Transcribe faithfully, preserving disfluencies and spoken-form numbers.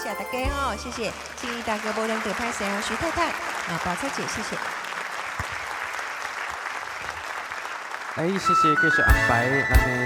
谢大家哦，谢谢静怡大哥、波亮德拍谁啊？徐太太啊，宝钗姐，谢谢。 哎，谢谢继续安排咱的。